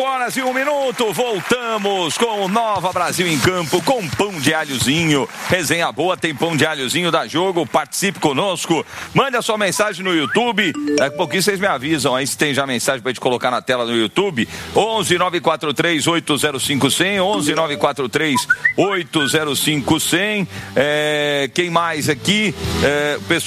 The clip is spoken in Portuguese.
5h01. Voltamos com o Nova Brasil em Campo, com pão de alhozinho. Resenha boa, tem pão de alhozinho da Jogo. Participe conosco. Mande a sua mensagem no YouTube. Daqui a pouquinho vocês me avisam aí se tem já mensagem pra gente colocar na tela no YouTube. 11 943 805 100. 11 943 805 100. Quem mais aqui?